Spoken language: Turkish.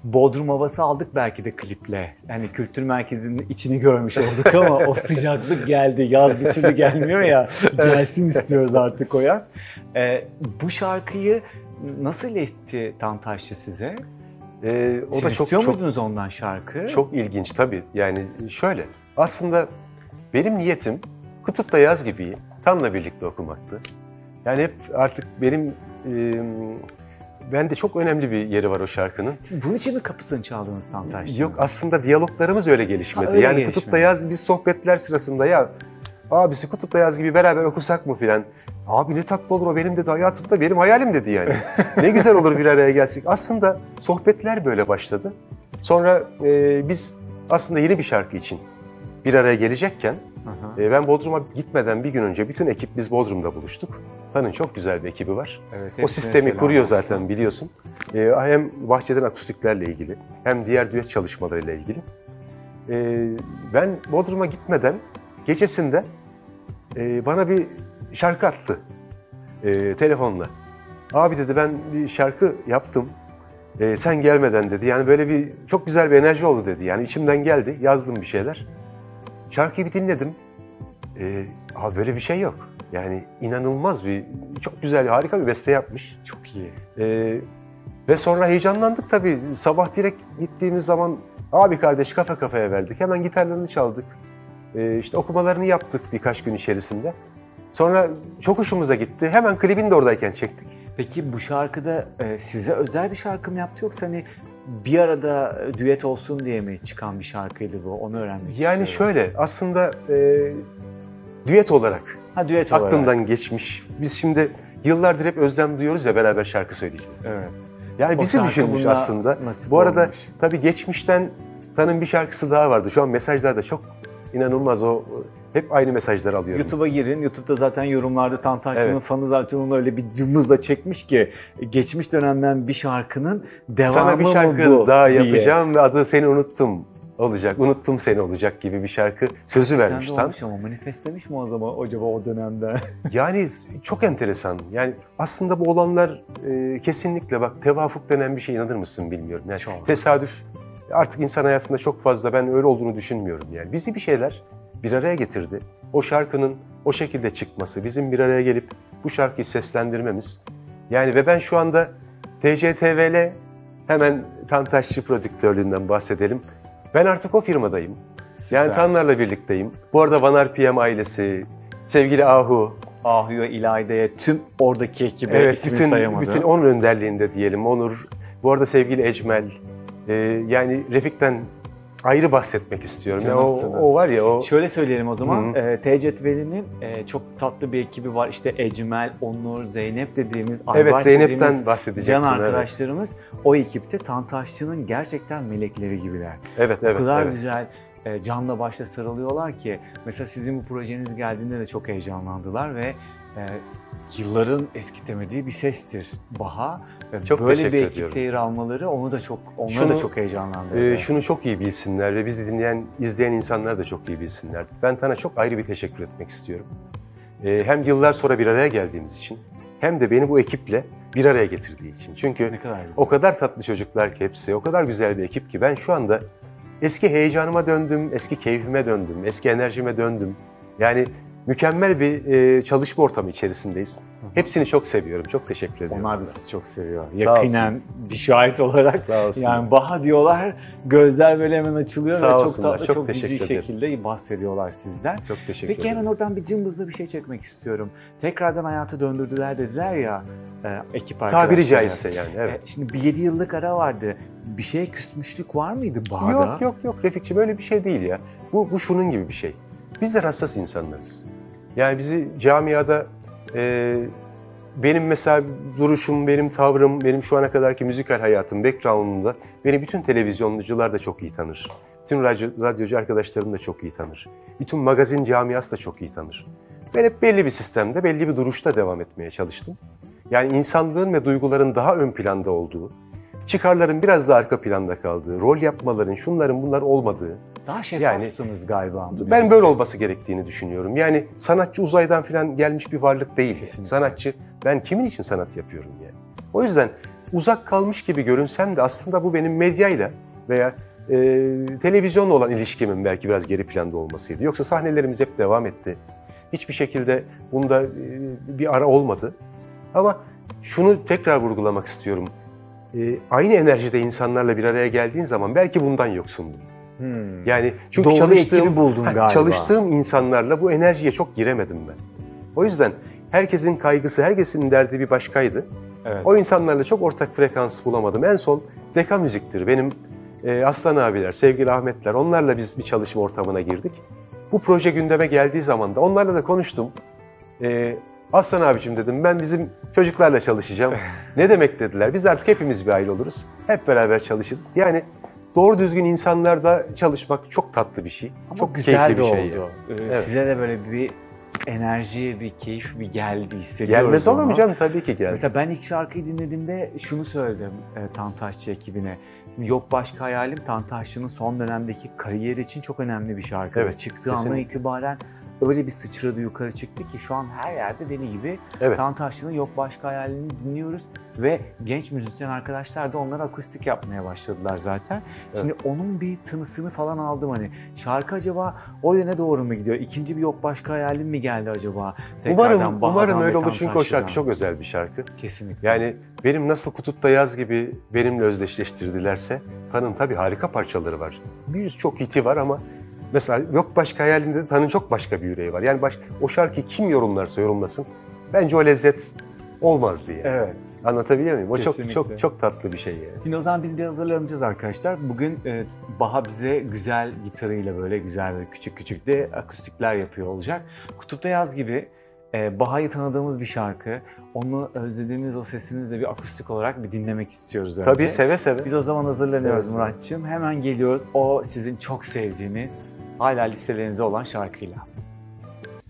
Bodrum havası aldık belki de kliple. Yani kültür merkezinin içini görmüş olduk ama o sıcaklık geldi. Yaz bir türlü gelmiyor ya. Gelsin istiyoruz artık o yaz. Bu şarkıyı nasıl iletti Tantaşçı size? O Siz da istiyor muydunuz ondan şarkı? Çok ilginç tabii. Yani şöyle, aslında benim niyetim Kutupta Yaz Gibi'yi Tan'la birlikte okumaktı. Yani hep artık benim, bende çok önemli bir yeri var o şarkının. Siz bunun için mi kapısını çaldınız Tantaşçı'nın? Yok, aslında diyaloglarımız öyle gelişmedi. Öyle yani gelişmedi. Kutupta Yaz, biz sohbetler sırasında ya abisi Kutupta Yaz Gibi beraber okusak mı filan. Abi ne tatlı olur o, benim dedi hayatımda, benim hayalim dedi yani. Ne güzel olur bir araya gelsek. Aslında sohbetler böyle başladı. Sonra biz aslında yeni bir şarkı için bir araya gelecekken ben Bodrum'a gitmeden bir gün önce bütün ekip biz Bodrum'da buluştuk. Tan'ın çok güzel bir ekibi var. Evet, o sistemi kuruyor zaten biliyorsun. Hem bahçeden akustiklerle ilgili hem diğer düet çalışmalarıyla ilgili. Ben Bodrum'a gitmeden gecesinde bana bir şarkı attı telefonla. Abi dedi, ben bir şarkı yaptım. Sen gelmeden dedi. Yani böyle bir çok güzel bir enerji oldu dedi. Yani içimden geldi. Yazdım bir şeyler. Şarkıyı bir dinledim. Abi böyle bir şey yok. Yani inanılmaz bir, çok güzel, harika bir beste yapmış. Çok iyi. Ve sonra heyecanlandık tabii. Sabah direkt gittiğimiz zaman abi kardeş kafa kafaya verdik. Hemen gitarlarını çaldık. İşte okumalarını yaptık birkaç gün içerisinde. Sonra çok hoşumuza gitti. Hemen klibini de oradayken çektik. Peki bu şarkıda size özel bir şarkı mı yaptı yoksa hani bir arada düet olsun diye mi çıkan bir şarkıydı bu? Onu öğrenmek istiyorum. Yani şöyle, aslında düet olarak düet olarak. aklımdan geçmiş. Biz şimdi yıllardır hep özlem duyuyoruz ya, beraber şarkı söyleyeceğiz. Evet. Yani O bizi şarkı düşünmüş buna aslında. nasip Bu arada olmuş. tabii geçmişten Tan'ın bir şarkısı daha vardı. Şu an mesajlarda çok inanılmaz, o hep aynı mesajları alıyorum. YouTube'a girin. YouTube'da zaten yorumlarda Tantaşçı'nın Evet. fanı zaten onu öyle bir cımbızla çekmiş ki geçmiş dönemden bir şarkının devamı Sana bir mı şarkı bu daha diye. yapacağım ve adı Seni Unuttum olacak. Unuttum seni olacak gibi bir şarkı sözü vermiş Kendi Tan. olmuş ama manifestlemiş mi o zaman acaba o dönemde? Yani çok enteresan. Yani aslında bu olanlar kesinlikle, bak, tevafuk denen bir şey, inanır mısın bilmiyorum. Yani Çok. tesadüf artık insan hayatında çok fazla, ben öyle olduğunu düşünmüyorum. Yani bizi bir şeyler bir araya getirdi. O şarkının o şekilde çıkması, bizim bir araya gelip bu şarkıyı seslendirmemiz. Yani ve ben şu anda TCTVL, hemen Tantaşçı prodüktörlüğünden bahsedelim. Ben artık o firmadayım. Süper. Yani Tanlar'la birlikteyim. Bu arada Vanar PM ailesi, sevgili Ahu, Ahu'ya, İlayda'ya, tüm oradaki ekibe evet, ismini sayamadım. bütün onun önderliğinde diyelim. Onur, bu arada sevgili Ecmel, yani Refik'ten ayrı bahsetmek istiyorum. Yani o var ya, o... Şöyle söyleyelim o zaman, TCTV'nin çok tatlı bir ekibi var. İşte Ecmel, Onur, Zeynep dediğimiz, Evet, Aybars Zeynep'ten dediğimiz bahsedecektim. can arkadaşlarımız. O ekipte Tantaşçı'nın gerçekten melekleri gibiler. Evet, O kadar evet. güzel canla başla sarılıyorlar ki. Mesela sizin bu projeniz geldiğinde de çok heyecanlandılar ve yılların eskitemediği bir sestir Baha. Çok böyle teşekkür bir ediyorum. ekipte yer almaları onları da çok heyecanlandırdı. Şunu çok iyi bilsinler ve bizi dinleyen, izleyen insanlar da çok iyi bilsinler. Ben Tan'a çok ayrı bir teşekkür etmek istiyorum. Hem yıllar sonra bir araya geldiğimiz için, hem de beni bu ekiple bir araya getirdiği için. Çünkü Ne kadar güzel. o kadar tatlı çocuklar ki hepsi, o kadar güzel bir ekip ki ben şu anda eski heyecanıma döndüm, eski keyfime döndüm, eski enerjime döndüm. Yani mükemmel bir çalışma ortamı içerisindeyiz. Hepsini çok seviyorum, çok teşekkür ediyorum. Onlar da sizi çok seviyor. Sağ Yakinen bir şahit olarak. Sağ olsunlar. Yani Baha diyorlar, gözler böyle hemen açılıyor Sağ ve çok olsunlar, tatlı, çok çok teşekkür cici ederim. şekilde bahsediyorlar sizden. Çok teşekkür Peki ederim. hemen oradan bir cımbızla bir şey çekmek istiyorum. Tekrardan hayata döndürdüler dediler ya ekip arkadaşlar. Tabiri caizse yani, evet. Şimdi bir 7 yıllık ara vardı. Bir şeye küsmüşlük var mıydı Baha'da? Yok Refikçim, öyle bir şey değil ya. Bu şunun gibi bir şey. Bizler hassas insanlarız. Yani bizi camiada benim mesela duruşum, benim tavrım, benim şu ana kadarki müzikal hayatım, background'umda beni bütün televizyoncular da çok iyi tanır. Bütün radyocu arkadaşlarım da çok iyi tanır. Bütün magazin camiası da çok iyi tanır. Ben hep belli bir sistemde, belli bir duruşta devam etmeye çalıştım. Yani insanlığın ve duyguların daha ön planda olduğu, çıkarların biraz daha arka planda kaldığı, rol yapmaların, şunların bunlar olmadığı. Daha şeffafsınız galiba. Ben böyle olması gerektiğini düşünüyorum. Yani sanatçı uzaydan falan gelmiş bir varlık değil. Kesinlikle. Sanatçı, ben kimin için sanat yapıyorum yani? O yüzden uzak kalmış gibi görünsem de aslında bu benim medyayla veya televizyonla olan ilişkimin belki biraz geri planda olmasıydı. Yoksa sahnelerimiz hep devam etti. Hiçbir şekilde bunda bir ara olmadı. Ama şunu tekrar vurgulamak istiyorum. Aynı enerjide insanlarla bir araya geldiğin zaman belki bundan yoksundum. Yani çünkü Doğru ekibi buldun galiba. çalıştığım insanlarla bu enerjiye çok giremedim ben. O yüzden herkesin kaygısı, herkesin derdi bir başkaydı. Evet. O insanlarla çok ortak frekans bulamadım. En son Deka Müzik'tir. Benim Aslan abiler, sevgili Ahmetler, onlarla biz bir çalışma ortamına girdik. Bu proje gündeme geldiği zaman da onlarla da konuştum. Aslan abicim dedim, ben bizim çocuklarla çalışacağım. Ne demek dediler, biz artık hepimiz bir aile oluruz. Hep beraber çalışırız. Yani doğru düzgün insanlarla çalışmak çok tatlı bir şey. Ama çok güzel keyifli de bir şey. oldu. Evet. Size de böyle bir enerji, bir keyif bir geldi, hissediyoruz Gelmez olur mu onu. canım? Tabii ki geldi. Mesela ben ilk şarkıyı dinlediğimde şunu söyledim Tantaşçı ekibine. Yok başka hayalim, Tantaşçı'nın son dönemdeki kariyeri için çok önemli bir şarkı. Evet, Çıktığı andan kesinlikle. itibaren öyle bir sıçradı yukarı çıktı ki şu an her yerde deli gibi Evet. Tantaşçı'nın Yok Başka Hayalini dinliyoruz. Ve genç müzisyen arkadaşlar da onlara akustik yapmaya başladılar zaten. Şimdi onun bir tınısını falan aldım hani. Şarkı acaba o yöne doğru mu gidiyor? İkinci bir Yok Başka Hayalim mi geldi acaba? Tekrardan Baha'dan Umarım ve öyle olur çünkü o Tantaşçı'dan. şarkı çok özel bir şarkı. Kesinlikle. Yani benim nasıl Kutup'ta Yaz gibi benimle özdeşleştirdilerse Tan'ın tabii harika parçaları var. Birçok hiti var ama mesela Yok Başka Hayalimde de Tan'ın çok başka bir yüreği var. Yani o şarkıyı kim yorumlarsa yorumlasın bence o lezzet olmazdı yani. Evet. Anlatabiliyor muyum? O Kesinlikle. çok tatlı bir şey yani. Şimdi o zaman biz bir hazırlanacağız arkadaşlar. Bugün Baha bize güzel gitarıyla böyle güzel ve küçük küçük de akustikler yapıyor olacak. Kutupta Yaz gibi Baha'yı tanıdığımız bir şarkı. Onu özlediğimiz o sesinizle bir akustik olarak bir dinlemek istiyoruz önce. Tabii seve seve. Biz o zaman hazırlanıyoruz Seve seve. Muratçığım. Hemen geliyoruz o sizin çok sevdiğiniz hala listelerinize olan şarkıyla.